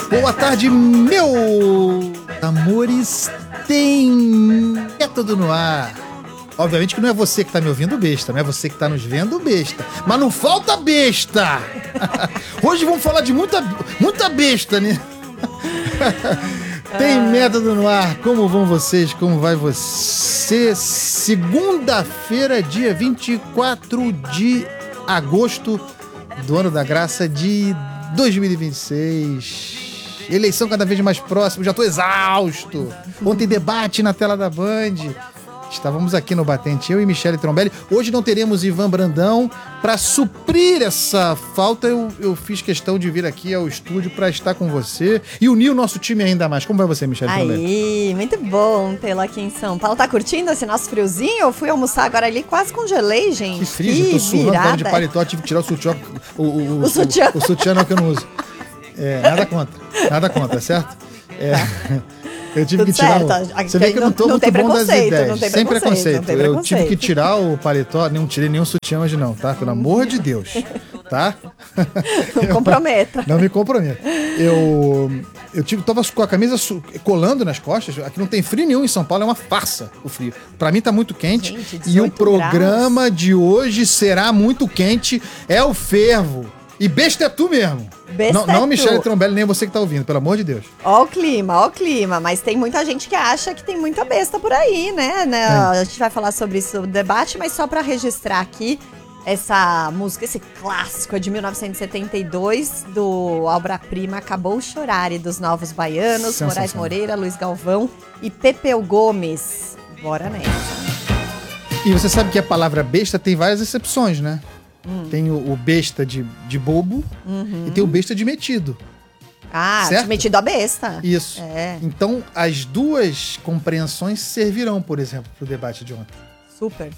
Boa tarde, meu amores, tem método no ar. Obviamente que não é você que tá me ouvindo besta, não é você que tá nos vendo besta, mas não falta besta. Hoje vamos falar de muita besta, né? Tem método no ar, como vão vocês, como vai você? Segunda-feira, dia 24 de agosto do ano da graça de 2026. Eleição cada vez mais próxima, já tô exausto. Ontem debate na tela da Band. Estávamos aqui no Batente, eu e Michele Trombelli. Hoje não teremos Ivan Brandão. Para suprir essa falta, eu fiz questão de vir aqui ao estúdio para estar com você e unir o nosso time ainda mais. Como vai você, Michele Trombelli? Aí, muito bom tê-lo aqui em São Paulo. Tá curtindo esse nosso friozinho? Eu fui almoçar agora ali, quase congelei, gente. Que frio, eu tô suando, tava de paletó, tive que tirar o sutiã. O sutiã não, que eu não uso. Nada contra, certo? Eu tive que tirar. Você vê que eu não tô muito bom das ideias. Sem preconceito. Eu tive que tirar o paletó, não tirei nenhum sutiã hoje, não, tá? Pelo amor de Deus. Tá? Não comprometa. Não me comprometa. Tava com a camisa colando nas costas. Aqui não tem frio nenhum em São Paulo, é uma farsa o frio. Pra mim tá muito quente. Gente, e o programa graus. De hoje será muito quente. É o fervo. E besta é tu mesmo. Não Michele Trombelli, nem você que tá ouvindo, pelo amor de Deus. Ó o clima. Mas tem muita gente que acha que tem muita besta por aí, né? A gente vai falar sobre isso no debate, mas só pra registrar aqui, essa música, esse clássico é de 1972, do obra-prima Acabou Chorar, e dos Novos Baianos, Moraes Moreira, Luiz Galvão e Pepeu Gomes. Bora nessa. E você sabe que a palavra besta tem várias exceções, né? Tem o besta de bobo e tem o besta de metido. Certo? De metido a besta. Isso. Então, as duas compreensões servirão, por exemplo, para o debate de ontem. Super.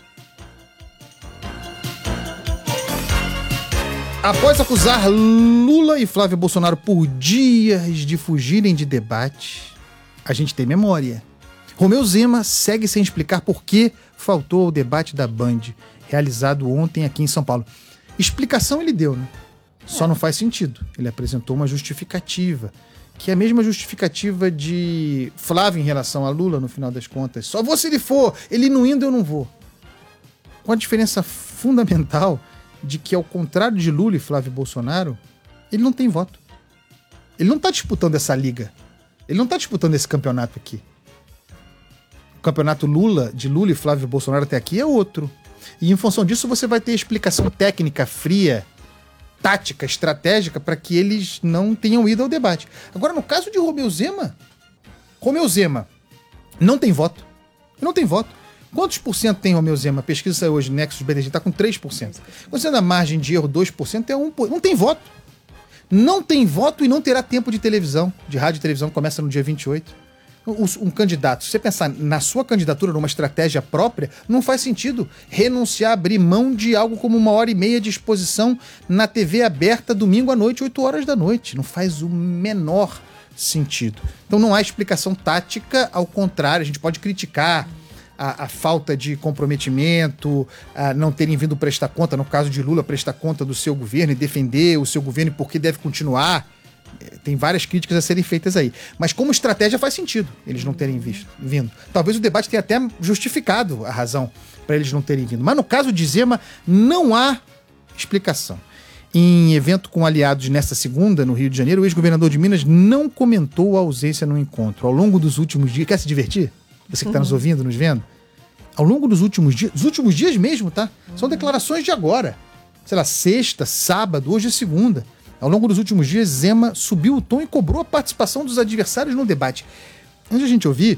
Após acusar Lula e Flávio Bolsonaro por dias de fugirem de debate, a gente tem memória. Romeu Zema segue sem explicar por que faltou ao debate da Band, realizado ontem aqui em São Paulo. Explicação ele deu, né? Só não faz sentido. Ele apresentou uma justificativa, que é a mesma justificativa de Flávio em relação a Lula, no final das contas. Só vou se ele for, ele não indo, eu não vou. Com a diferença fundamental de que, ao contrário de Lula e Flávio Bolsonaro, ele não tem voto. Ele não está disputando essa liga. Ele não está disputando esse campeonato aqui. O campeonato de Lula e Flávio Bolsonaro até aqui é outro. E em função disso você vai ter explicação técnica, fria, tática, estratégica para que eles não tenham ido ao debate. Agora, no caso de Romeu Zema não tem voto. Não tem voto. Quantos por cento tem Romeu Zema? A pesquisa saiu hoje, Nexus BTG, está com 3%. Quando você dá margem de erro 2%, é 1%. Não tem voto. Não tem voto e não terá tempo de televisão, de rádio e televisão, começa no dia 28. Um candidato, se você pensar na sua candidatura, numa estratégia própria, não faz sentido renunciar, abrir mão de algo como 1h30 de exposição na TV aberta, domingo à noite, 8 horas da noite. Não faz o menor sentido. Então não há explicação tática, ao contrário, a gente pode criticar a falta de comprometimento, a não terem vindo prestar conta, no caso de Lula, prestar conta do seu governo e defender o seu governo e por que deve continuar. Tem várias críticas a serem feitas aí. Mas como estratégia faz sentido eles não terem vindo. Talvez o debate tenha até justificado a razão para eles não terem vindo. Mas no caso de Zema, não há explicação. Em evento com aliados nesta segunda, no Rio de Janeiro, o ex-governador de Minas não comentou a ausência no encontro. Ao longo dos últimos dias... Quer se divertir? Você que está nos ouvindo, nos vendo? Ao longo dos últimos dias mesmo, tá? São declarações de agora. Sei lá, sexta, sábado, hoje é segunda. Ao longo dos últimos dias, Zema subiu o tom e cobrou a participação dos adversários no debate. Antes de a gente ouvir,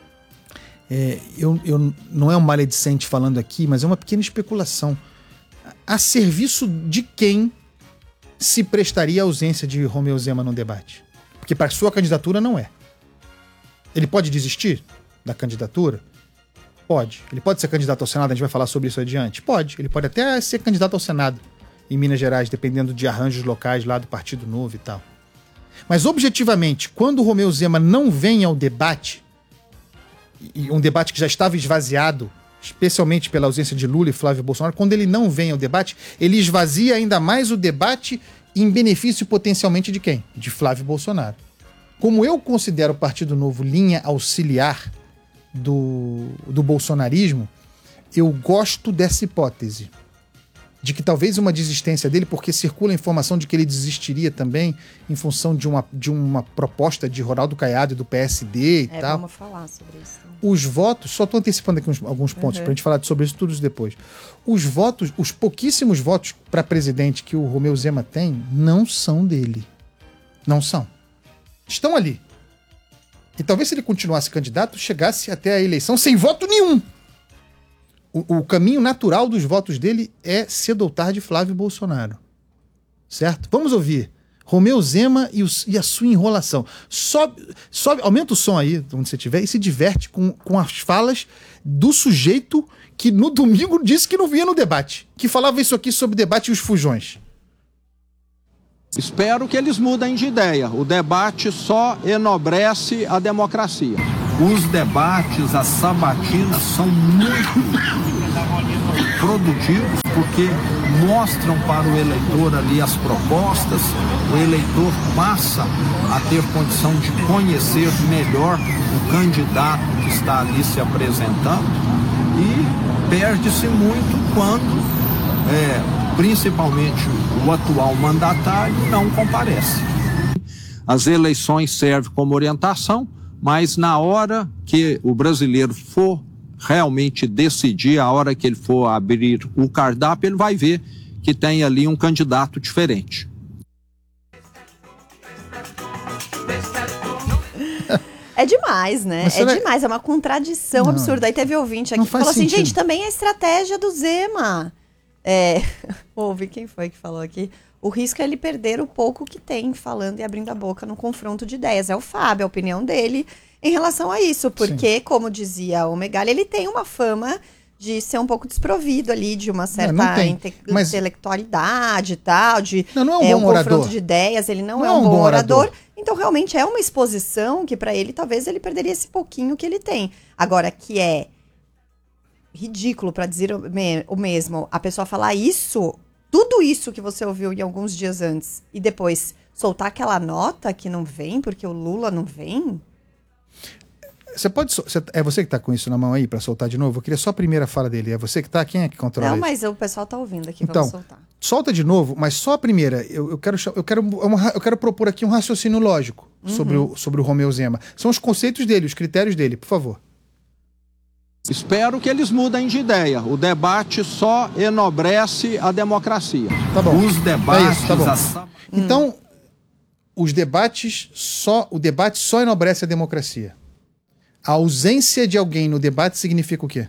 não é um maledicente falando aqui, mas é uma pequena especulação. A serviço de quem se prestaria a ausência de Romeu Zema no debate? Porque para sua candidatura não é. Ele pode desistir da candidatura? Pode. Ele pode ser candidato ao Senado, a gente vai falar sobre isso adiante? Pode. Ele pode até ser candidato ao Senado em Minas Gerais, dependendo de arranjos locais lá do Partido Novo e tal. Mas, objetivamente, quando o Romeu Zema não vem ao debate, e um debate que já estava esvaziado, especialmente pela ausência de Lula e Flávio Bolsonaro, quando ele não vem ao debate, ele esvazia ainda mais o debate em benefício potencialmente de quem? De Flávio Bolsonaro. Como eu considero o Partido Novo linha auxiliar do bolsonarismo, eu gosto dessa hipótese. De que talvez uma desistência dele, porque circula a informação de que ele desistiria também em função de uma proposta de Ronaldo Caiado e do PSD e tal. Vamos falar sobre isso. Os votos, só estou antecipando aqui alguns pontos para a gente falar sobre isso tudo depois. Os votos, os pouquíssimos votos para presidente que o Romeu Zema tem, não são dele. Não são. Estão ali. E talvez se ele continuasse candidato, chegasse até a eleição sem voto nenhum. O caminho natural dos votos dele é cedo ou tarde Flávio Bolsonaro. Certo? Vamos ouvir Romeu Zema e a sua enrolação. Sobe, aumenta o som aí, onde você estiver, e se diverte com as falas do sujeito que no domingo disse que não vinha no debate. Que falava isso aqui sobre debate e os fujões. Espero que eles mudem de ideia. O debate só enobrece a democracia. Os debates, as sabatinas são muito produtivos porque mostram para o eleitor ali as propostas, o eleitor passa a ter condição de conhecer melhor o candidato que está ali se apresentando e perde-se muito quando, principalmente o atual mandatário, não comparece. As eleições servem como orientação, mas na hora que o brasileiro for realmente decidir, a hora que ele for abrir o cardápio, ele vai ver que tem ali um candidato diferente. É demais, né? Demais, é uma contradição absurda. Aí teve ouvinte aqui que falou assim, gente, também é estratégia do Zema. Ouve, quem foi que falou aqui? O risco é ele perder o pouco que tem falando e abrindo a boca no confronto de ideias. É o Fábio, a opinião dele em relação a isso. Porque, como dizia o Megali, ele tem uma fama de ser um pouco desprovido ali, de uma certa intelectualidade e tal, de não é um bom confronto orador. De ideias, ele não é um bom orador. Então, realmente, é uma exposição que, para ele, talvez ele perderia esse pouquinho que ele tem. Agora, que é ridículo, para dizer o mesmo, a pessoa falar isso, tudo isso que você ouviu em alguns dias antes, e depois soltar aquela nota que não vem, porque o Lula não vem? Você pode. É você que tá com isso na mão aí pra soltar de novo? Eu queria só a primeira fala dele. É você que tá? Quem é que controla isso? Não, mas o pessoal tá ouvindo aqui, então, vamos soltar. Solta de novo, mas só a primeira. Eu quero propor aqui um raciocínio lógico sobre o Romeu Zema. São os conceitos dele, os critérios dele, por favor. Espero que eles mudem de ideia. O debate só enobrece a democracia. Tá bom. Os debates... tá bom. Então, o debate só enobrece a democracia. A ausência de alguém no debate significa o quê?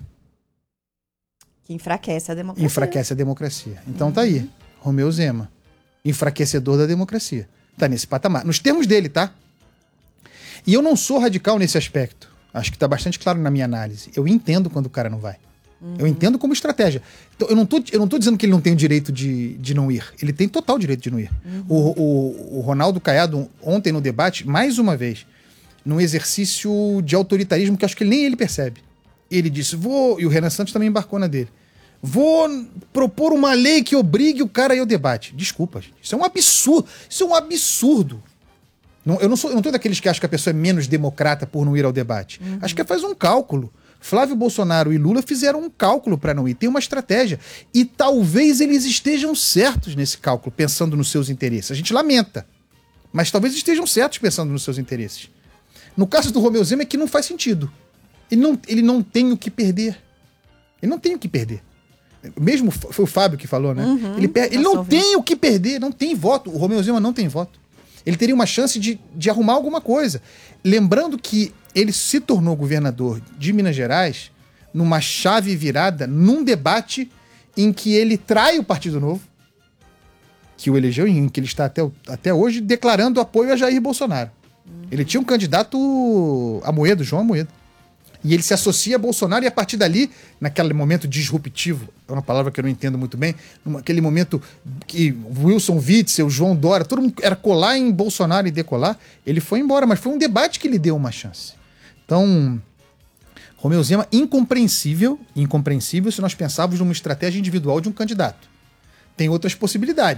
Que enfraquece a democracia. Enfraquece a democracia. Então tá aí. Romeu Zema. Enfraquecedor da democracia. Tá nesse patamar. Nos termos dele, tá? E eu não sou radical nesse aspecto. Acho que tá bastante claro na minha análise. Eu entendo quando o cara não vai. Eu entendo como estratégia. Então, eu não tô dizendo que ele não tem o direito de não ir. Ele tem total direito de não ir. O Ronaldo Caiado, ontem no debate, mais uma vez, num exercício de autoritarismo que acho que nem ele percebe. Ele disse, e o Renan Santos também embarcou na dele, vou propor uma lei que obrigue o cara a ir ao debate. Desculpa, gente. Isso é um absurdo. Isso é um absurdo. Eu não tô daqueles que acham que a pessoa é menos democrata por não ir ao debate. Acho que faz um cálculo. Flávio Bolsonaro e Lula fizeram um cálculo para não ir. Tem uma estratégia. E talvez eles estejam certos nesse cálculo, pensando nos seus interesses. A gente lamenta. Mas talvez estejam certos pensando nos seus interesses. No caso do Romeu Zema é que não faz sentido. Ele não tem o que perder. Ele não tem o que perder. Mesmo foi o Fábio que falou, né? Ele não tem o que perder, não tem voto. O Romeu Zema não tem voto. Ele teria uma chance de arrumar alguma coisa. Lembrando que ele se tornou governador de Minas Gerais numa chave virada, num debate em que ele trai o Partido Novo, que o elegeu, em que ele está até hoje declarando apoio a Jair Bolsonaro. Ele tinha um candidato Amoedo, João Amoedo. E ele se associa a Bolsonaro e a partir dali, naquele momento disruptivo, é uma palavra que eu não entendo muito bem, naquele momento que Wilson Witzel, João Dória, todo mundo era colar em Bolsonaro e decolar, ele foi embora, mas foi um debate que lhe deu uma chance. Então, Romeu Zema, incompreensível se nós pensarmos numa estratégia individual de um candidato. Tem outras possibilidades.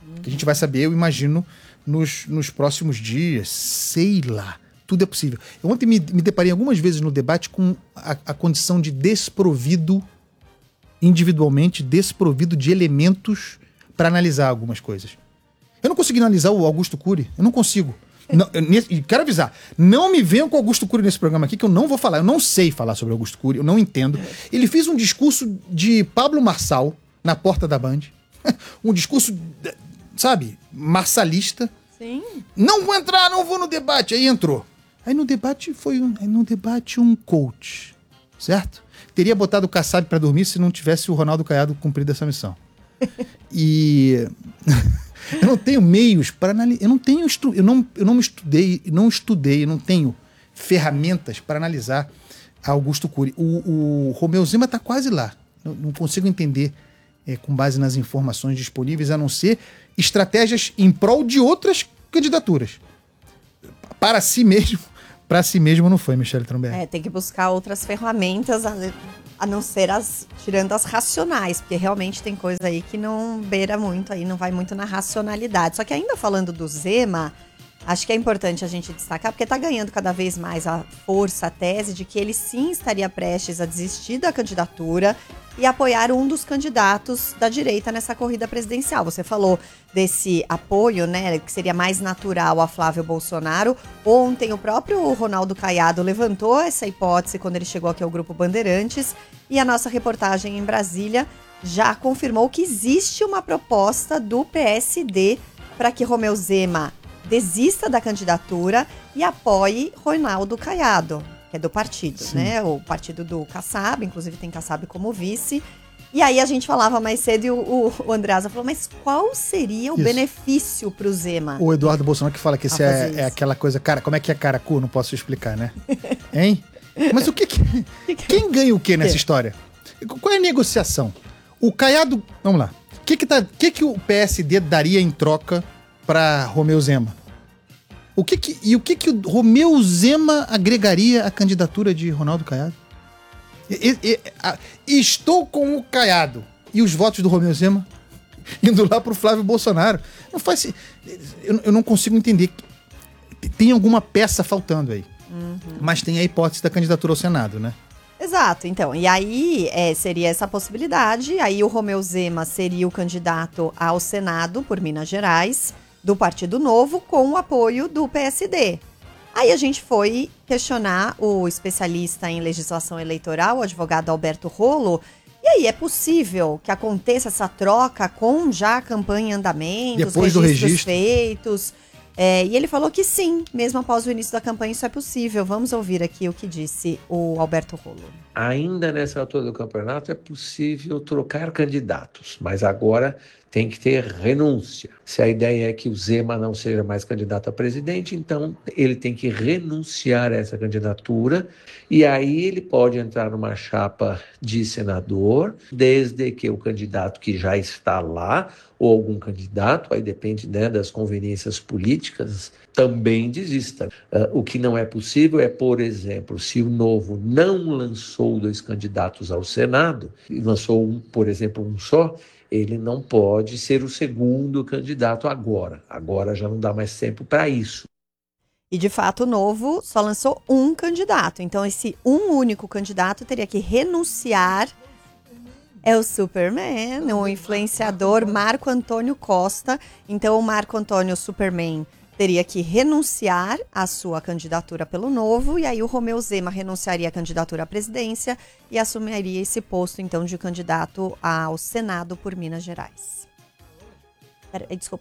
Que a gente vai saber, eu imagino, nos próximos dias. Sei lá. Tudo é possível. Eu ontem me deparei algumas vezes no debate com a condição de desprovido, individualmente, desprovido de elementos para analisar algumas coisas. Eu não consegui analisar o Augusto Cury. Eu não consigo. Não, e quero avisar, não me venham com o Augusto Cury nesse programa aqui, que eu não vou falar. Eu não sei falar sobre o Augusto Cury, eu não entendo. Ele fez um discurso de Pablo Marçal na porta da Band. Um discurso, sabe, marçalista. Sim. Não vou entrar, não vou no debate. Aí entrou. Aí no debate um coach, certo? Teria botado o Kassab para dormir se não tivesse o Ronaldo Caiado cumprido essa missão. E eu não tenho meios para analisar. Eu não tenho ferramentas para analisar Augusto Cury. O Romeu Zema está quase lá. Não consigo entender, com base nas informações disponíveis, a não ser estratégias em prol de outras candidaturas. Para si mesmo não foi, Michele Tromberg. Tem que buscar outras ferramentas, a não ser tirando as racionais, porque realmente tem coisa aí que não beira muito, aí não vai muito na racionalidade. Só que ainda falando do Zema, acho que é importante a gente destacar, porque está ganhando cada vez mais a força, a tese de que ele sim estaria prestes a desistir da candidatura e apoiar um dos candidatos da direita nessa corrida presidencial. Você falou desse apoio, né, que seria mais natural a Flávio Bolsonaro. Ontem o próprio Ronaldo Caiado levantou essa hipótese quando ele chegou aqui ao Grupo Bandeirantes, e a nossa reportagem em Brasília já confirmou que existe uma proposta do PSD para que Romeu Zema desista da candidatura e apoie Ronaldo Caiado, que é do partido, Sim. né? O partido do Kassab, inclusive tem Kassab como vice. E aí a gente falava mais cedo e o Andreasa falou, mas qual seria o benefício pro Zema? O Eduardo Bolsonaro que fala que isso é aquela coisa, cara, como é que é caracu? Não posso explicar, né? Hein? Mas o que quem ganha o que nessa história? Qual é a negociação? O Caiado, vamos lá. O que o PSD daria em troca para Romeu Zema? O que o Romeu Zema agregaria à candidatura de Ronaldo Caiado? Estou com o Caiado e os votos do Romeu Zema indo lá pro Flávio Bolsonaro. Não faz. Eu não consigo entender. Tem alguma peça faltando aí. Mas tem a hipótese da candidatura ao Senado, né? Exato, então. E aí seria essa possibilidade. Aí o Romeu Zema seria o candidato ao Senado por Minas Gerais, do Partido Novo, com o apoio do PSD. Aí a gente foi questionar o especialista em legislação eleitoral, o advogado Alberto Rolo. E aí, é possível que aconteça essa troca com já a campanha em andamento, depois os do registros registro feitos? E ele falou que sim, mesmo após o início da campanha, isso é possível. Vamos ouvir aqui o que disse o Alberto Rolo. Ainda nessa altura do campeonato é possível trocar candidatos, mas agora tem que ter renúncia. Se a ideia é que o Zema não seja mais candidato a presidente, então ele tem que renunciar a essa candidatura e aí ele pode entrar numa chapa de senador, desde que o candidato que já está lá, ou algum candidato, aí depende, né, das conveniências políticas, também desista. O que não é possível é, por exemplo, se o Novo não lançou 2 candidatos ao Senado, e lançou por exemplo, um só, ele não pode ser o segundo candidato agora. Agora já não dá mais tempo para isso. E, de fato, o Novo só lançou um candidato. Então, esse um único candidato teria que renunciar. É o Superman, o influenciador Marco Antônio Costa. Então, o Marco Antônio Superman teria que renunciar à sua candidatura pelo Novo, e aí o Romeu Zema renunciaria à candidatura à presidência e assumiria esse posto, então, de candidato ao Senado por Minas Gerais. Desculpa.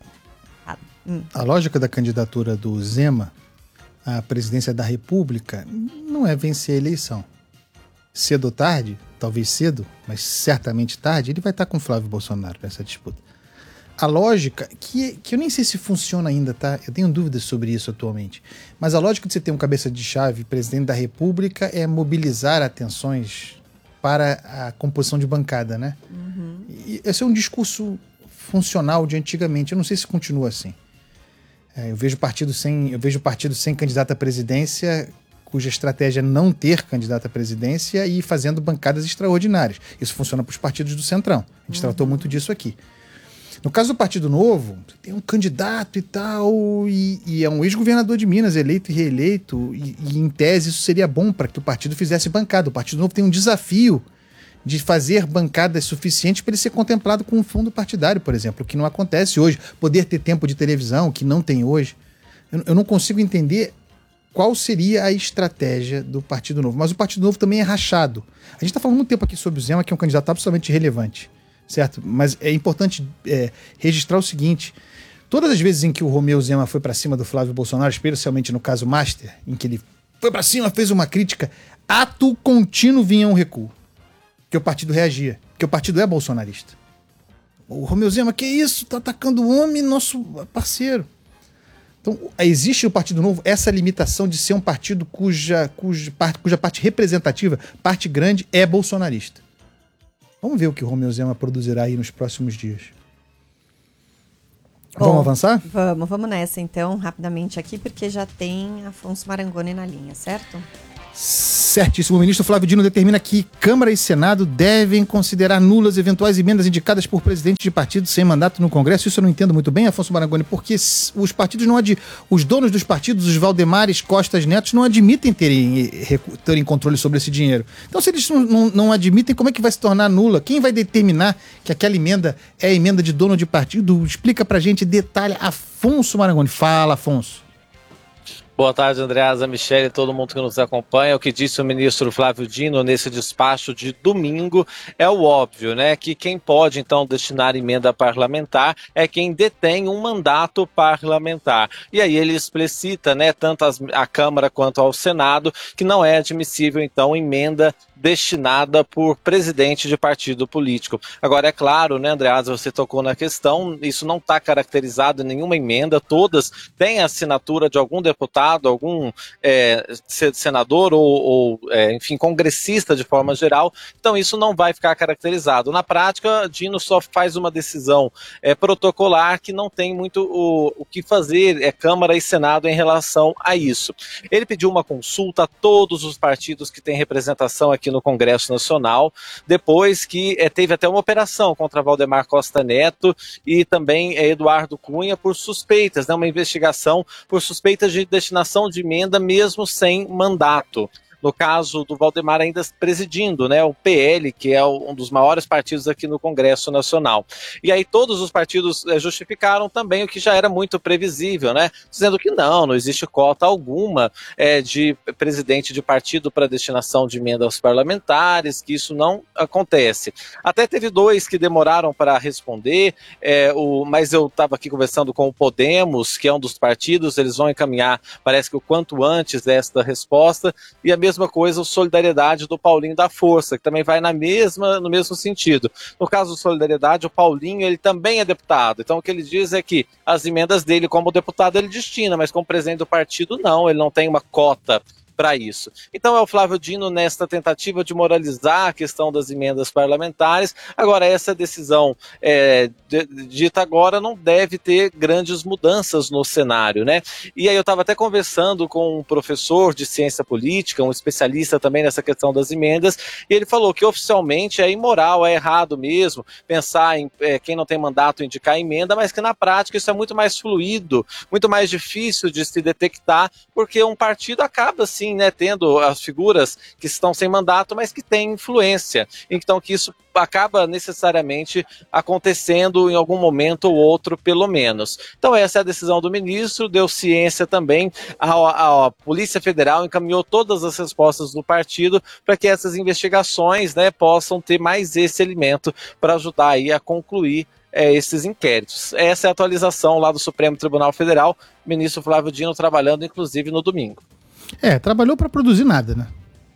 A lógica da candidatura do Zema à presidência da República não é vencer a eleição. Cedo ou tarde, talvez cedo, mas certamente tarde, ele vai estar com Flávio Bolsonaro nessa disputa. A lógica, que eu nem sei se funciona ainda, tá? Eu tenho dúvidas sobre isso atualmente. Mas a lógica de você ter um cabeça de chave presidente da República é mobilizar atenções para a composição de bancada, né? E esse é um discurso funcional de antigamente. Eu não sei se continua assim. Eu vejo partido sem candidato à presidência, cuja estratégia é não ter candidato à presidência e fazendo bancadas extraordinárias. Isso funciona para os partidos do Centrão. A gente tratou muito disso aqui. No caso do Partido Novo, tem um candidato e tal, e é um ex-governador de Minas, eleito e reeleito, e em tese isso seria bom para que o partido fizesse bancada. O Partido Novo tem um desafio de fazer bancadas suficientes para ele ser contemplado com um fundo partidário, por exemplo, o que não acontece hoje. Poder ter tempo de televisão, que não tem hoje. Eu não consigo entender qual seria a estratégia do Partido Novo. Mas o Partido Novo também é rachado. A gente está falando muito tempo aqui sobre o Zema, que é um candidato absolutamente irrelevante, certo? Mas é importante registrar o seguinte: todas as vezes em que o Romeu Zema foi para cima do Flávio Bolsonaro, especialmente no caso Master, em que ele foi para cima, fez uma crítica, ato contínuo vinha um recuo. Que o partido reagia, que o partido é bolsonarista. O Romeu Zema, que isso? Tá atacando o homem, nosso parceiro. Então, existe o Partido Novo essa limitação de ser um partido cuja parte representativa, parte grande, é bolsonarista. Vamos ver o que o Romeu Zema produzirá aí nos próximos dias. Bom, vamos avançar? Vamos nessa então, rapidamente aqui, porque já tem Afonso Marangoni na linha, certo? Certíssimo. O ministro Flávio Dino determina que Câmara e Senado devem considerar nulas eventuais emendas indicadas por presidentes de partidos sem mandato no Congresso. Isso eu não entendo muito bem, Afonso Marangoni, porque os partidos os donos dos partidos, os Valdemares, Costas, Netos, não admitem terem controle sobre esse dinheiro. Então, se eles não admitem, como é que vai se tornar nula? Quem vai determinar que aquela emenda é a emenda de dono de partido? Explica pra gente, detalha. Afonso Marangoni. Fala, Afonso. Boa tarde, Andreasa, Michele e todo mundo que nos acompanha. O que disse o ministro Flávio Dino nesse despacho de domingo é o óbvio, né? Que quem pode, então, destinar emenda parlamentar é quem detém um mandato parlamentar. E aí ele explicita, né, tanto a Câmara quanto ao Senado, que não é admissível, então, emenda destinada por presidente de partido político. Agora, é claro, né, Andreasa, você tocou na questão, isso não está caracterizado em nenhuma emenda, todas têm a assinatura de algum deputado, algum senador ou enfim, congressista de forma geral, então isso não vai ficar caracterizado. Na prática, Dino só faz uma decisão protocolar que não tem muito o que fazer, Câmara e Senado em relação a isso. Ele pediu uma consulta a todos os partidos que têm representação aqui no Congresso Nacional, depois que teve até uma operação contra Valdemar Costa Neto e também Eduardo Cunha por suspeitas, né, uma investigação por suspeitas de destinação de emenda mesmo sem mandato. No caso do Valdemar ainda presidindo, né, o PL, que é um dos maiores partidos aqui no Congresso Nacional. E aí todos os partidos justificaram também o que já era muito previsível, né, dizendo que não existe cota alguma de presidente de partido para destinação de emendas parlamentares, que isso não acontece. Até teve dois que demoraram para responder, mas eu estava aqui conversando com o Podemos, que é um dos partidos, eles vão encaminhar, parece que o quanto antes esta resposta, e a mesma coisa o Solidariedade do Paulinho da Força, que também vai no mesmo sentido. No caso do Solidariedade, o Paulinho, ele também é deputado, então o que ele diz é que as emendas dele como deputado ele destina, mas como presidente do partido não, ele não tem uma cota para isso. Então é o Flávio Dino nesta tentativa de moralizar a questão das emendas parlamentares. Agora, essa decisão dita agora não deve ter grandes mudanças no cenário, né? E aí eu estava até conversando com um professor de ciência política, um especialista também nessa questão das emendas, e ele falou que oficialmente é imoral, é errado mesmo pensar em quem não tem mandato indicar emenda, mas que na prática isso é muito mais fluido, muito mais difícil de se detectar, porque um partido acaba assim, né, tendo as figuras que estão sem mandato, mas que têm influência. Então que isso acaba necessariamente acontecendo em algum momento ou outro, pelo menos. Então essa é a decisão do ministro, deu ciência também, a Polícia Federal encaminhou todas as respostas do partido para que essas investigações, né, possam ter mais esse elemento para ajudar aí a concluir esses inquéritos. Essa é a atualização lá do Supremo Tribunal Federal, ministro Flávio Dino trabalhando inclusive no domingo. Trabalhou para produzir nada, né?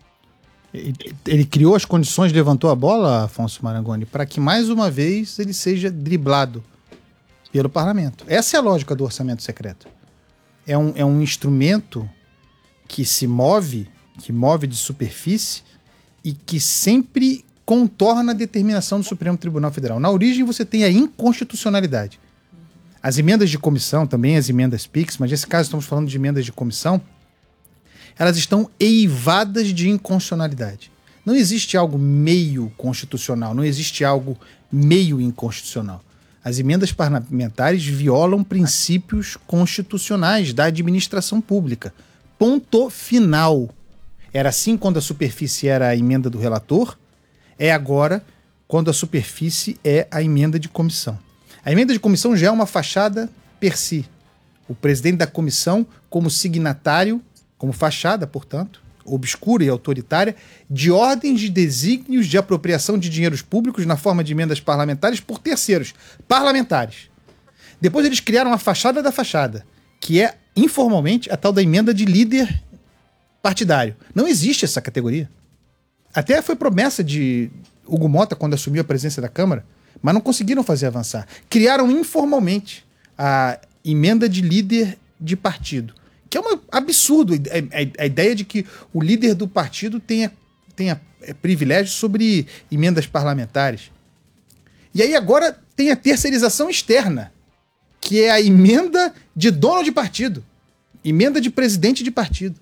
Ele criou as condições, levantou a bola, Afonso Marangoni, para que mais uma vez ele seja driblado pelo parlamento. Essa é a lógica do orçamento secreto. É um instrumento que se move, que move de superfície e que sempre contorna a determinação do Supremo Tribunal Federal. Na origem você tem a inconstitucionalidade. As emendas de comissão, também as emendas PIX, mas nesse caso estamos falando de emendas de comissão, elas estão eivadas de inconstitucionalidade. Não existe algo meio constitucional, não existe algo meio inconstitucional. As emendas parlamentares violam princípios constitucionais da administração pública. Ponto final. Era assim quando a superfície era a emenda do relator, é agora quando a superfície é a emenda de comissão. A emenda de comissão já é uma fachada per si. O presidente da comissão, como signatário, como fachada, portanto, obscura e autoritária, de ordens de desígnios de apropriação de dinheiros públicos na forma de emendas parlamentares por terceiros parlamentares. Depois eles criaram a fachada da fachada, que é, informalmente, a tal da emenda de líder partidário. Não existe essa categoria. Até foi promessa de Hugo Mota quando assumiu a presidência da Câmara, mas não conseguiram fazer avançar. Criaram informalmente a emenda de líder de partido, que é um absurdo a ideia de que o líder do partido tenha privilégio sobre emendas parlamentares. E aí agora tem a terceirização externa, que é a emenda de dono de partido, emenda de presidente de partido.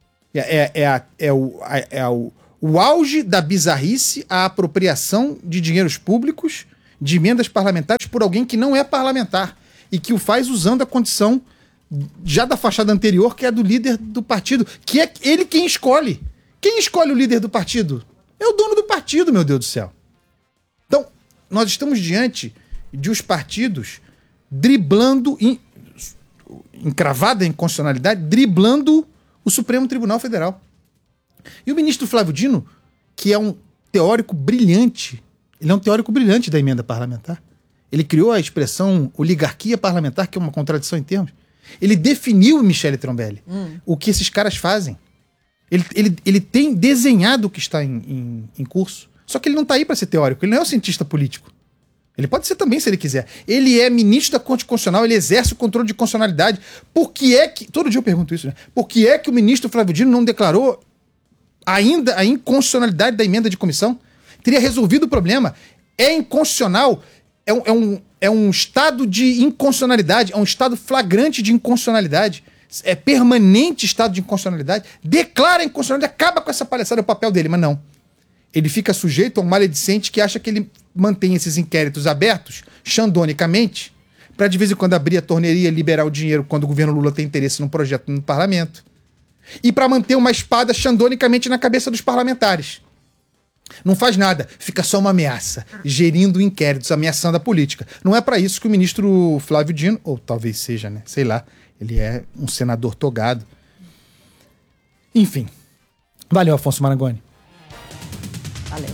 O auge da bizarrice, a apropriação de dinheiros públicos, de emendas parlamentares por alguém que não é parlamentar e que o faz usando a condição já da fachada anterior, que é a do líder do partido, que é ele quem escolhe. Quem escolhe o líder do partido? É o dono do partido, meu Deus do céu. Então, nós estamos diante de os partidos driblando, encravada em constitucionalidade, driblando o Supremo Tribunal Federal. E o ministro Flávio Dino, que é um teórico brilhante, ele é um teórico brilhante da emenda parlamentar. Ele criou a expressão oligarquia parlamentar, que é uma contradição em termos. Ele definiu, Michele Trombelli, o que esses caras fazem. Ele tem desenhado o que está em curso. Só que ele não está aí para ser teórico, ele não é um cientista político. Ele pode ser também, se ele quiser. Ele é ministro da Corte Constitucional, ele exerce o controle de constitucionalidade. Por que é que... Todo dia eu pergunto isso, né? Por que é que o ministro Flávio Dino não declarou ainda a inconstitucionalidade da emenda de comissão? Teria resolvido o problema. É inconstitucional... É um estado de inconstitucionalidade, é um estado flagrante de inconstitucionalidade, é permanente estado de inconstitucionalidade, declara a inconstitucionalidade, acaba com essa palhaçada, é o papel dele, mas não. Ele fica sujeito a um maledicente que acha que ele mantém esses inquéritos abertos, xandonicamente, para de vez em quando abrir a torneirinha e liberar o dinheiro quando o governo Lula tem interesse num projeto no parlamento, e para manter uma espada xandonicamente na cabeça dos parlamentares. Não faz nada, fica só uma ameaça, gerindo inquéritos, ameaçando a política. Não é para isso que o ministro Flávio Dino, ou talvez seja, né? Sei lá, ele é um senador togado. Enfim. Valeu, Afonso Marangoni. Valeu.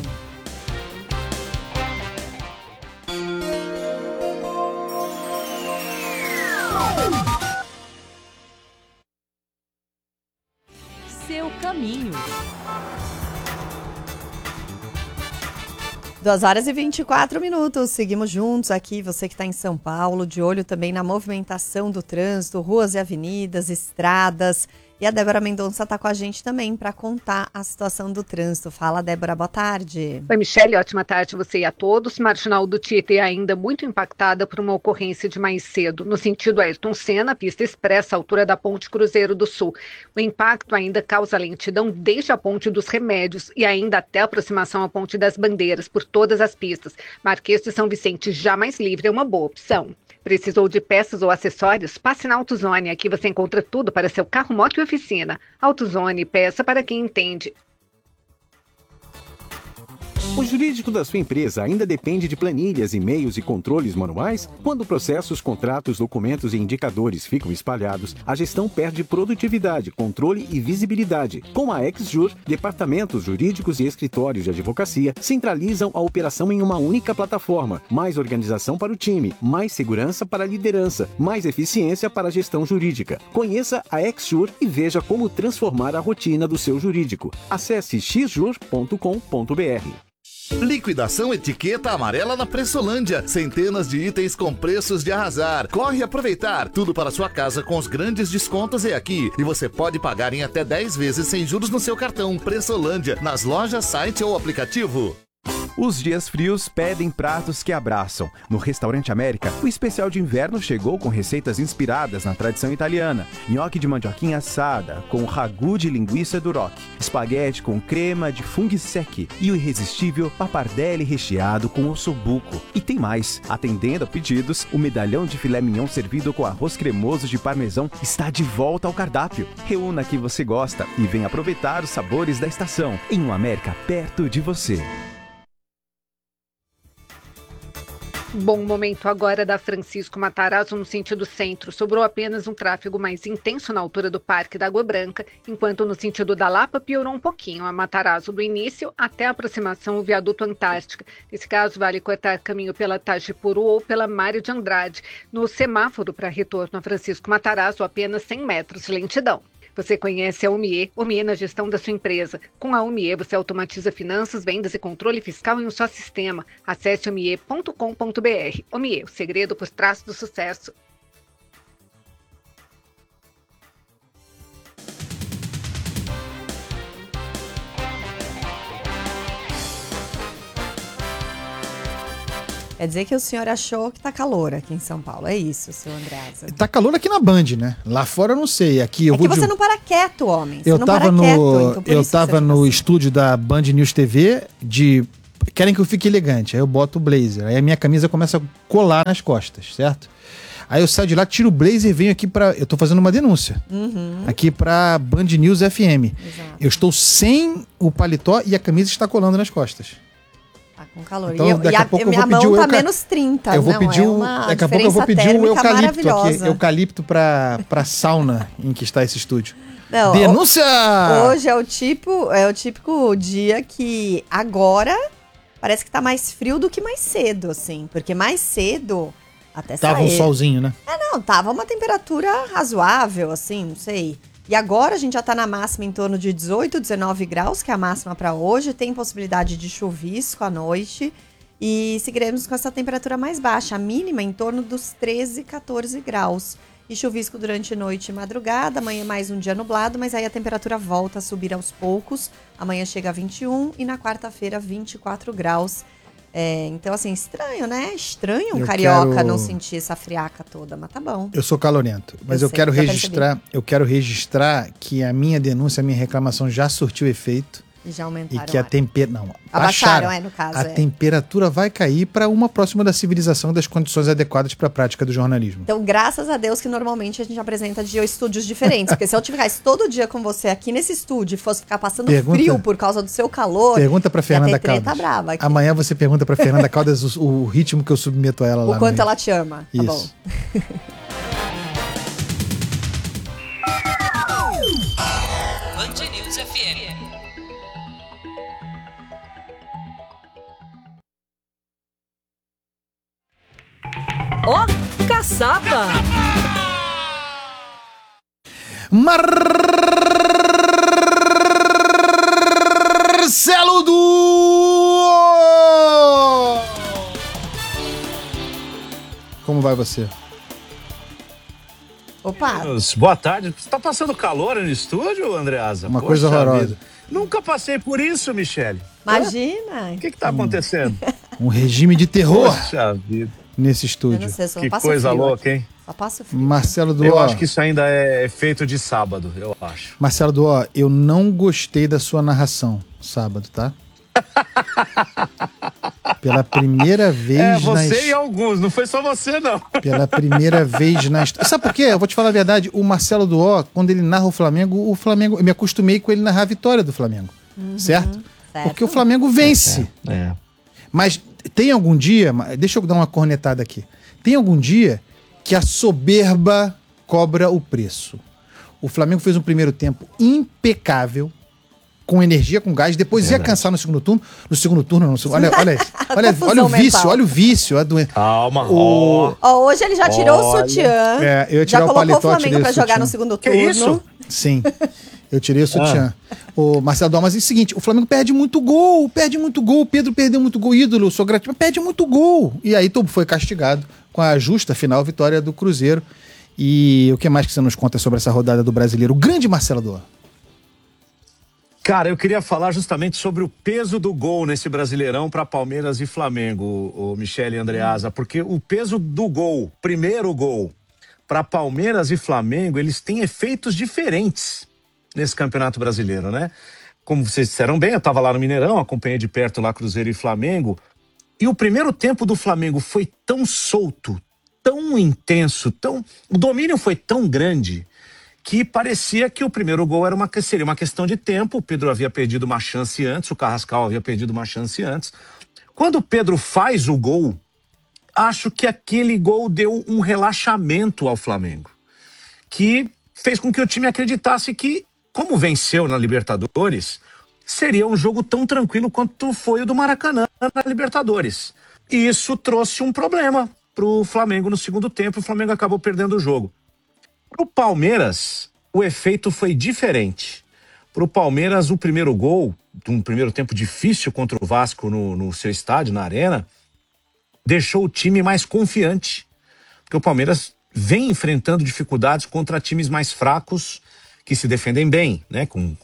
Seu caminho. 2h24. Seguimos juntos aqui, você que está em São Paulo, de olho também na movimentação do trânsito, ruas e avenidas, estradas. E a Débora Mendonça está com a gente também para contar a situação do trânsito. Fala, Débora, boa tarde. Oi, Michele, ótima tarde a você e a todos. Marginal do Tietê ainda muito impactada por uma ocorrência de mais cedo. No sentido Ayrton Senna, pista expressa, altura da Ponte Cruzeiro do Sul. O impacto ainda causa lentidão desde a Ponte dos Remédios e ainda até a aproximação à Ponte das Bandeiras, por todas as pistas. Marquês de São Vicente já mais livre é uma boa opção. Precisou de peças ou acessórios? Passe na AutoZone. Aqui você encontra tudo para seu carro, moto e oficina. AutoZone, peça para quem entende. O jurídico da sua empresa ainda depende de planilhas, e-mails e controles manuais? Quando processos, contratos, documentos e indicadores ficam espalhados, a gestão perde produtividade, controle e visibilidade. Com a XJur, departamentos jurídicos e escritórios de advocacia centralizam a operação em uma única plataforma. Mais organização para o time, mais segurança para a liderança, mais eficiência para a gestão jurídica. Conheça a XJur e veja como transformar a rotina do seu jurídico. Acesse xjur.com.br. Liquidação Etiqueta Amarela na Pressolândia. Centenas de itens com preços de arrasar. Corre aproveitar. Tudo para sua casa com os grandes descontos é aqui. E você pode pagar em até 10 vezes sem juros no seu cartão. Pressolândia, nas lojas, site ou aplicativo. Os dias frios pedem pratos que abraçam. No Restaurante América, o especial de inverno chegou com receitas inspiradas na tradição italiana. Nhoque de mandioquinha assada, com ragu de linguiça duroc. Espaguete com crema de funghi secchi. E o irresistível pappardelle recheado com ossobuco. E tem mais. Atendendo a pedidos, o medalhão de filé mignon servido com arroz cremoso de parmesão está de volta ao cardápio. Reúna que você gosta e venha aproveitar os sabores da estação. Em um América perto de você. Bom momento agora da Francisco Matarazzo no sentido centro. Sobrou apenas um tráfego mais intenso na altura do Parque da Água Branca, enquanto no sentido da Lapa piorou um pouquinho a Matarazzo do início até a aproximação ao viaduto Antártica. Nesse caso, vale cortar caminho pela Tajipuru ou pela Mário de Andrade. No semáforo para retorno a Francisco Matarazzo, apenas 100 metros de lentidão. Você conhece a Omie na gestão da sua empresa. Com a Omie, você automatiza finanças, vendas e controle fiscal em um só sistema. Acesse omie.com.br. Omie, o segredo por trás do sucesso. Quer dizer que o senhor achou que tá calor aqui em São Paulo. É isso, seu Andreasa. Tá calor aqui na Band, né? Lá fora eu não sei. Aqui eu é vou que você não para quieto, homem. Você eu não tava para no, quieto, então eu tava no estúdio da Band News TV querem que eu fique elegante. Aí eu boto o blazer. Aí a minha camisa começa a colar nas costas, certo? Aí eu saio de lá, tiro o blazer e venho aqui eu tô fazendo uma denúncia. Aqui pra Band News FM. Exato. Eu estou sem o paletó e a camisa está colando nas costas. Tá com calor. Então, daqui a pouco eu vou pedir tá menos 30. Eu vou pedir daqui a pouco eu vou pedir o eucalipto aqui. Eucalipto pra sauna em que está esse estúdio. Não, denúncia! Hoje é o típico dia que agora parece que tá mais frio do que mais cedo, assim. Porque mais cedo até tava um solzinho, né? Tava uma temperatura razoável, assim, não sei. E agora a gente já tá na máxima em torno de 18, 19 graus, que é a máxima para hoje. Tem possibilidade de chuvisco à noite. E seguiremos com essa temperatura mais baixa. A mínima em torno dos 13, 14 graus. E chuvisco durante noite e madrugada. Amanhã mais um dia nublado, mas aí a temperatura volta a subir aos poucos. Amanhã chega a 21 e na quarta-feira 24 graus. Então, assim, estranho, né? Estranho um carioca não sentir essa friaca toda, mas tá bom. Eu sou calorento, mas eu quero registrar que a minha denúncia, a minha reclamação já surtiu efeito. E já aumentaram. E que a temperatura... Não, abaixaram, no caso. A temperatura vai cair para uma próxima da civilização das condições adequadas para a prática do jornalismo. Então, graças a Deus que normalmente a gente apresenta de estúdios diferentes. Porque se eu tivesse todo dia com você aqui nesse estúdio e fosse ficar passando frio por causa do seu calor... Pergunta para Fernanda Caldas. Tá brava aqui. Amanhã você pergunta para Fernanda Caldas o ritmo que eu submeto a ela lá. O quanto ela te ama. Isso. Tá bom. Band News FM. Ó, caçapa! Marcelo do... Como vai você? Opa! Boa tarde. Você tá passando calor no estúdio, Andreasa? Uma coisa horrorosa. Vida. Nunca passei por isso, Michele. Imagina! O que tá acontecendo? Um regime de terror. Poxa vida. Nesse estúdio. Eu não sei, só que passo coisa frio louca, aqui. hein? Só passo frio. Marcelo do... Eu acho que isso ainda é feito de sábado, eu acho. Marcelo do... eu não gostei da sua narração sábado, tá? Pela primeira vez você e alguns, não foi só você, não. Pela primeira vez na história. Sabe por quê? Eu vou te falar a verdade. O Marcelo do quando ele narra o Flamengo, eu me acostumei com ele narrar a vitória do Flamengo. Certo? Porque o Flamengo vence. Mas tem algum dia, deixa eu dar uma cornetada aqui. Tem algum dia que a soberba cobra o preço. O Flamengo fez um primeiro tempo impecável, com energia, com gás, depois ia cansar no segundo turno. Olha o vício, olha o vício. Calma. Hoje ele já tirou o sutiã. Eu ia tirar já o colocou paletó, o Flamengo pra jogar no segundo turno. Que isso? Sim. Eu tirei o sutiã. O Marcelo Dó, mas é o seguinte, o Flamengo perde muito gol, o Pedro perdeu muito gol, ídolo, sou grato, mas perde muito gol. E aí foi castigado com a justa final vitória do Cruzeiro. E o que mais que você nos conta sobre essa rodada do Brasileiro? O grande Marcelo Dó. Cara, eu queria falar justamente sobre o peso do gol nesse Brasileirão para Palmeiras e Flamengo, o Michele e Andreasa, porque o peso do gol, primeiro gol, para Palmeiras e Flamengo, eles têm efeitos diferentes nesse Campeonato Brasileiro, né? Como vocês disseram bem, eu estava lá no Mineirão, acompanhei de perto lá Cruzeiro e Flamengo, e o primeiro tempo do Flamengo foi tão solto, tão intenso, o domínio foi tão grande que parecia que o primeiro gol seria uma questão de tempo. O Pedro havia perdido uma chance antes, o Carrascal havia perdido uma chance antes. Quando o Pedro faz o gol, acho que aquele gol deu um relaxamento ao Flamengo, que fez com que o time acreditasse que, como venceu na Libertadores, seria um jogo tão tranquilo quanto foi o do Maracanã na Libertadores. E isso trouxe um problema para o Flamengo no segundo tempo, o Flamengo acabou perdendo o jogo. Para o Palmeiras, o efeito foi diferente. Para o Palmeiras, o primeiro gol, de um primeiro tempo difícil contra o Vasco no seu estádio, na Arena, deixou o time mais confiante. Porque o Palmeiras vem enfrentando dificuldades contra times mais fracos, que se defendem bem, né? Com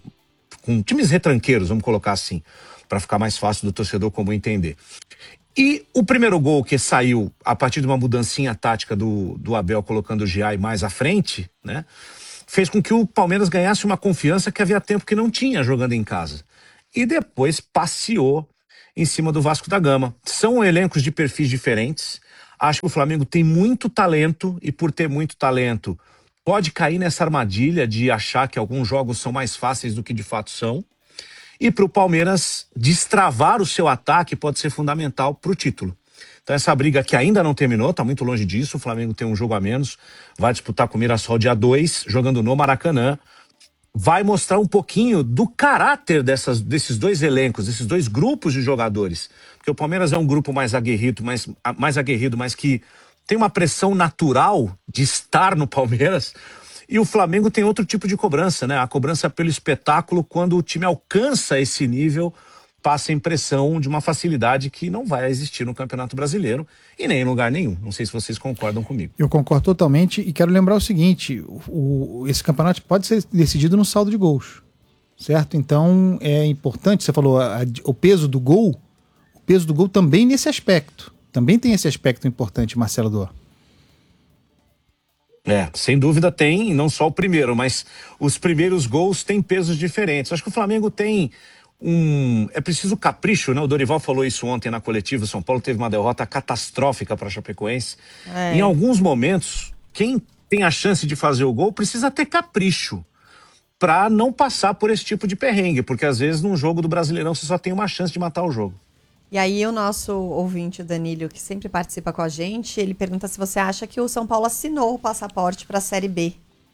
times retranqueiros, vamos colocar assim, para ficar mais fácil do torcedor comum entender. E o primeiro gol que saiu a partir de uma mudancinha tática do Abel colocando o Giai mais à frente, né, fez com que o Palmeiras ganhasse uma confiança que havia tempo que não tinha jogando em casa. E depois passeou em cima do Vasco da Gama. São elencos de perfis diferentes. Acho que o Flamengo tem muito talento e por ter muito talento pode cair nessa armadilha de achar que alguns jogos são mais fáceis do que de fato são. E para o Palmeiras destravar o seu ataque pode ser fundamental para o título. Então essa briga que ainda não terminou, está muito longe disso, o Flamengo tem um jogo a menos, vai disputar com o Mirassol dia 2, jogando no Maracanã, vai mostrar um pouquinho do caráter desses dois elencos, desses dois grupos de jogadores. Porque o Palmeiras é um grupo mais aguerrido, mas que tem uma pressão natural de estar no Palmeiras. E o Flamengo tem outro tipo de cobrança, né? A cobrança pelo espetáculo, quando o time alcança esse nível, passa a impressão de uma facilidade que não vai existir no Campeonato Brasileiro e nem em lugar nenhum. Não sei se vocês concordam comigo. Eu concordo totalmente e quero lembrar o seguinte, esse campeonato pode ser decidido no saldo de gols, certo? Então é importante, você falou, o peso do gol também nesse aspecto. Também tem esse aspecto importante, Marcelo Dor. Sem dúvida tem, não só o primeiro, mas os primeiros gols têm pesos diferentes. Acho que o Flamengo tem é preciso capricho, né? O Dorival falou isso ontem na coletiva. O São Paulo teve uma derrota catastrófica para a Chapecoense. Em alguns momentos, quem tem a chance de fazer o gol precisa ter capricho para não passar por esse tipo de perrengue, porque às vezes num jogo do Brasileirão você só tem uma chance de matar o jogo. E aí o nosso ouvinte, o Danilo, que sempre participa com a gente, ele pergunta se você acha que o São Paulo assinou o passaporte para a Série B.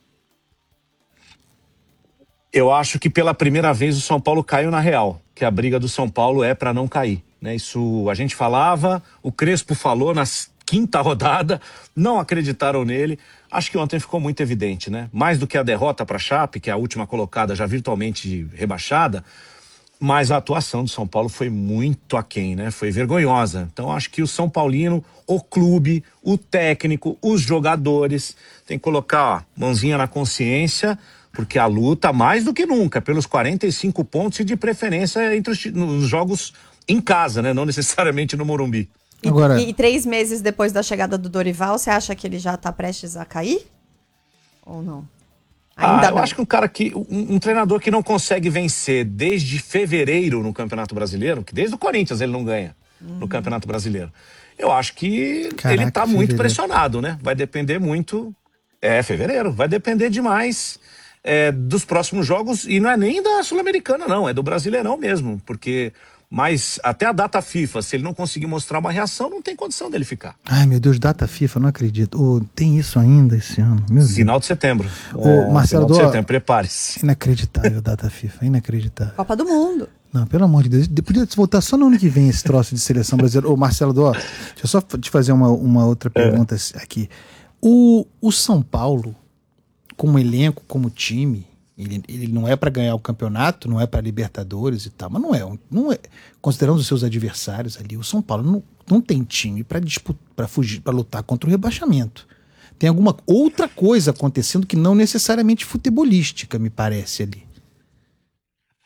Eu acho que pela primeira vez o São Paulo caiu na real, que a briga do São Paulo é para não cair, né? Isso a gente falava, o Crespo falou na quinta rodada, não acreditaram nele. Acho que ontem ficou muito evidente, né? Mais do que a derrota para a Chape, que é a última colocada já virtualmente rebaixada, mas a atuação do São Paulo foi muito aquém, né? Foi vergonhosa. Então acho que o São Paulino, o clube, o técnico, os jogadores, tem que colocar mãozinha na consciência, porque a luta, mais do que nunca, pelos 45 pontos e de preferência nos jogos em casa, né? Não necessariamente no Morumbi. Agora... E 3 meses depois da chegada do Dorival, você acha que ele já está prestes a cair? Ou não? Ainda eu acho que um treinador que não consegue vencer desde fevereiro no Campeonato Brasileiro, que desde o Corinthians ele não ganha no Campeonato Brasileiro, eu acho que ele está muito pressionado, né? Vai depender muito, fevereiro, vai depender demais dos próximos jogos, e não é nem da Sul-Americana não, é do Brasileirão mesmo, porque... Mas até a data FIFA, se ele não conseguir mostrar uma reação, não tem condição dele ficar. Ai, meu Deus, data FIFA, não acredito. Tem isso ainda esse ano? Meu Deus. Final de setembro. Marcelo Final de setembro, prepare-se. Inacreditável data FIFA, inacreditável. Copa do Mundo. Não, pelo amor de Deus, podia voltar só no ano que vem esse troço de seleção brasileira. Marcelo, deixa eu só te fazer uma outra pergunta aqui. O São Paulo, como elenco, como time... Ele não é para ganhar o campeonato, não é para Libertadores e tal, mas não é. Considerando os seus adversários ali, o São Paulo não tem time para fugir, para lutar contra o rebaixamento. Tem alguma outra coisa acontecendo que não necessariamente futebolística, me parece ali.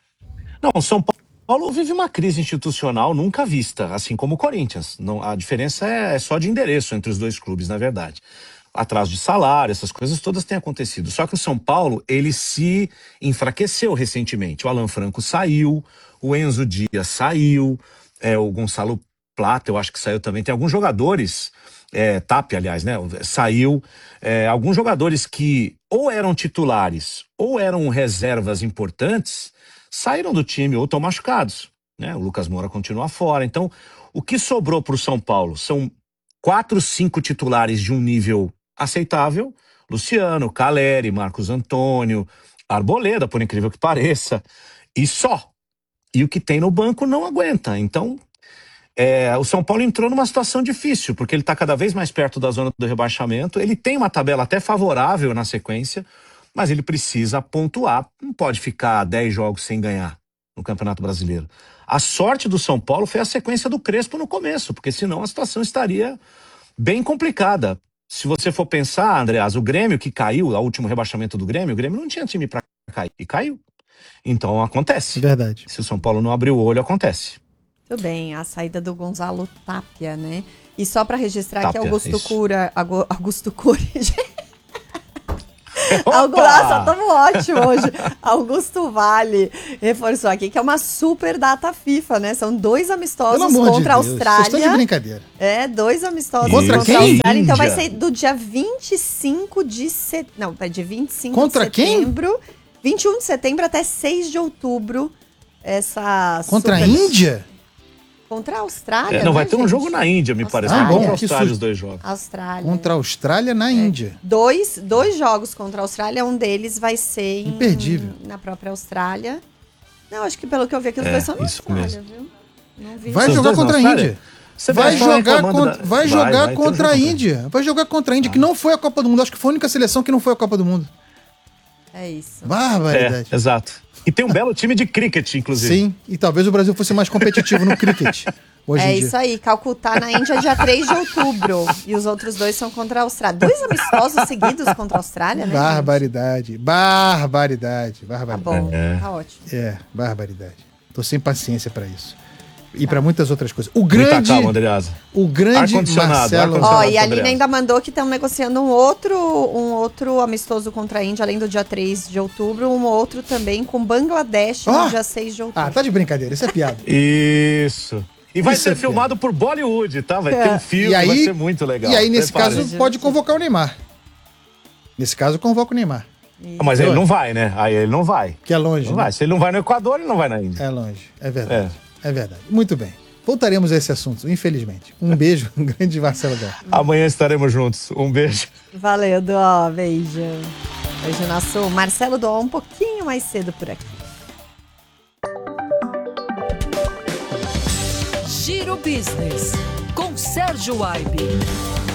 Não, o São Paulo vive uma crise institucional nunca vista, assim como o Corinthians. Não, a diferença é só de endereço entre os dois clubes, na verdade. Atraso de salário, essas coisas todas têm acontecido. Só que o São Paulo, ele se enfraqueceu recentemente. O Alan Franco saiu, o Enzo Dias saiu, o Gonçalo Plata, eu acho que saiu também. Tem alguns jogadores, Tapia, aliás, né? Saiu. Alguns jogadores que ou eram titulares ou eram reservas importantes, saíram do time ou estão machucados, né? O Lucas Moura continua fora. Então, o que sobrou para o São Paulo são 4, 5 titulares de um nível aceitável: Luciano, Caleri, Marcos Antônio, Arboleda, por incrível que pareça, e só. E o que tem no banco não aguenta. Então, o São Paulo entrou numa situação difícil, porque ele está cada vez mais perto da zona do rebaixamento. Ele tem uma tabela até favorável na sequência, mas ele precisa pontuar. Não pode ficar 10 jogos sem ganhar no Campeonato Brasileiro. A sorte do São Paulo foi a sequência do Crespo no começo, porque senão a situação estaria bem complicada. Se você for pensar, Andreas, o Grêmio que caiu, o último rebaixamento do Grêmio, o Grêmio não tinha time para cair, e caiu. Então acontece. Verdade. Se o São Paulo não abrir o olho, acontece. Tudo bem, a saída do Gonzalo Tapia, né? E só para registrar Tapia, que Augusto isso. Cury... Nossa, estamos ótimo hoje. Augusto Vale reforçou aqui que é uma super data FIFA, né? São 2 amistosos contra a Austrália. Vocês estão de brincadeira. 2 amistosos Contra contra quem? a Austrália. Então vai Índia. ser do dia 25 de setembro. Não, é de 25 Contra de setembro. 21 de setembro até 6 de outubro. Essa Contra a super- Índia? Contra a Austrália. Não, né, vai ter um gente? jogo na Índia, me parece. Ah, Não, bom, contra a que Austrália susto. os 2 jogos. Austrália. Contra a Austrália na Índia. Dois jogos contra a Austrália, um deles vai ser Imperdível. na própria Austrália. Não, acho que pelo que eu vi aqui, os dois são na isso Austrália, viu? Não vi. Vai São os jogar dois na contra a Austrália? Índia. Você Vai só jogar reclamando contra, da- vai jogar vai, contra a tem jogo Índia. Vai jogar contra a Índia, que não foi a Copa do Mundo. Acho que foi a única seleção que não foi a Copa do Mundo. É isso. Barbaridade. Exato. E tem um belo time de cricket, inclusive. Sim, e talvez o Brasil fosse mais competitivo no cricket hoje em dia. Isso aí, Calcutá na Índia dia 3 de outubro. E os outros 2 são contra a Austrália. 2 amistosos seguidos contra a Austrália, né? Barbaridade. Barbaridade. Tá Barbaridade. bom, tá ótimo. Barbaridade. Tô sem paciência pra isso. E pra muitas outras coisas. O Muita grande, calma, Andreasa. o grande Ar-condicionado, Marcelo... ar-condicionado. Ó, e a Andreas. Aline ainda mandou que estão negociando um outro amistoso contra a Índia, além do dia 3 de outubro, um outro também com Bangladesh no Ó. dia 6 de outubro. Ah, tá de brincadeira. Isso é piada. Isso. E vai Isso ser é filmado por Bollywood, tá? Vai ter um filme, E aí- vai ser muito legal. E aí, nesse Prepare. caso, pode convocar o Neymar. Nesse caso, convoca o Neymar. Mas ele não vai, né? Aí ele não vai. Que é longe. Não né? vai. Se ele não vai no Equador, ele não vai na Índia. É longe. É verdade. É verdade. Muito bem. Voltaremos a esse assunto, infelizmente. Um beijo, um grande Marcelo Gá. Amanhã estaremos juntos. Um beijo. Valeu, Duó. Beijo. Hoje o nosso Marcelo Duó um pouquinho mais cedo por aqui. Giro Business, com Sérgio Aibe.